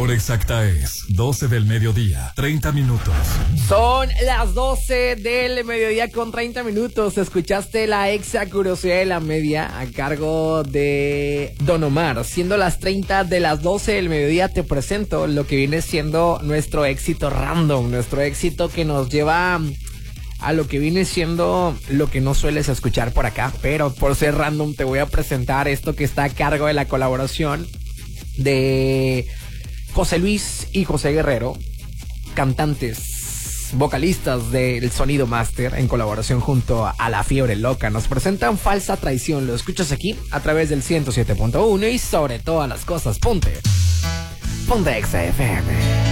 hora exacta es 12 del mediodía, 30 minutos. Son las 12 del mediodía con 30 minutos. Escuchaste la exa curiosidad de la media a cargo de Don Omar. Siendo las 30 de las 12 del mediodía, te presento lo que viene siendo nuestro éxito random. Nuestro éxito que nos lleva a lo que viene siendo lo que no sueles escuchar por acá. Pero por ser random te voy a presentar esto que está a cargo de la colaboración de José Luis y José Guerrero, cantantes, vocalistas del Sonido Master, en colaboración junto a La Fiebre Loca. Nos presentan Falsa Traición. Lo escuchas aquí a través del 107.1 y sobre todas las cosas, ponte Exa FM.